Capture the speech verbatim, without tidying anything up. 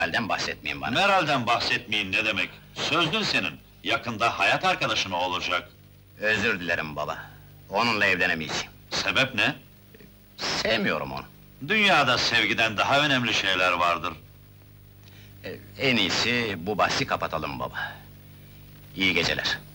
Halden bahsetmeyin bana. Meral'den bahsetmeyin ne demek? Sözdün senin, yakında hayat arkadaşın olacak. Özür dilerim baba. Onunla evlenemeyeceğim. Sebep ne? Sevmiyorum onu. Dünyada sevgiden daha önemli şeyler vardır. Ee, En iyisi bu bahsi kapatalım baba. İyi geceler.